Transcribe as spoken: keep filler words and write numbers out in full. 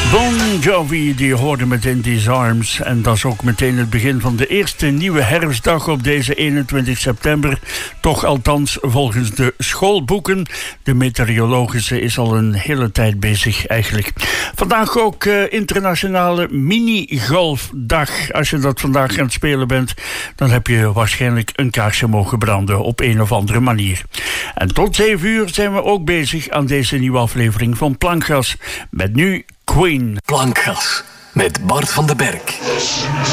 Bon Jovi, die hoorde met In These Arms. En dat is ook meteen het begin van de eerste nieuwe herfstdag op deze eenentwintig september. Toch althans volgens de schoolboeken. De meteorologische is al een hele tijd bezig eigenlijk. Vandaag ook uh, internationale mini-golfdag. Als je dat vandaag aan het spelen bent, dan heb je waarschijnlijk een kaarsje mogen branden op een of andere manier. En tot zeven uur zijn we ook bezig aan deze nieuwe aflevering van Plankgas. Met nu Queen. Plankgas met Bart van den Berg.